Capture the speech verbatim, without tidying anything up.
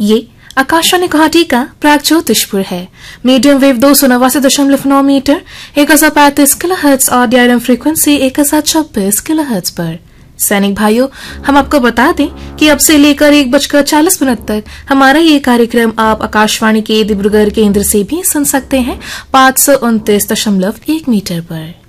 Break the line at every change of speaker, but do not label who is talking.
ये आकाशवाणी गुवाहाटी का प्राग ज्योतिषपुर है। मीडियम वेव दो सौ नवासी दशमलव नौ मीटर एक हजार पैंतीस किलो हर्ट्ज और डायरम फ्रीक्वेंसी एक हजार छब्बीस किलो हर्ट्ज पर। सैनिक भाइयों, हम आपको बता दें कि अब से लेकर एक बजकर चालीस मिनट तक हमारा ये कार्यक्रम आप आकाशवाणी के डिब्रूगढ़ केंद्र से भी सुन सकते हैं पाँच सौ उनतीस दशमलव एक मीटर पर।